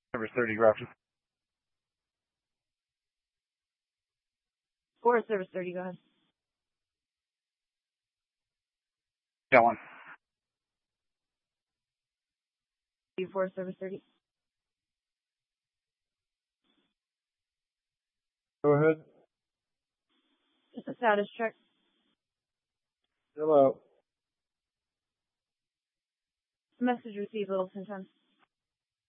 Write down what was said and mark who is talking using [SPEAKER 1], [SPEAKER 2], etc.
[SPEAKER 1] Service 30, Roger.
[SPEAKER 2] 4 Service 30, go ahead.
[SPEAKER 1] Got one.
[SPEAKER 2] 4 Service 30.
[SPEAKER 3] Go ahead.
[SPEAKER 2] Just a status check.
[SPEAKER 3] Still out.
[SPEAKER 2] Message received, Littleton 10.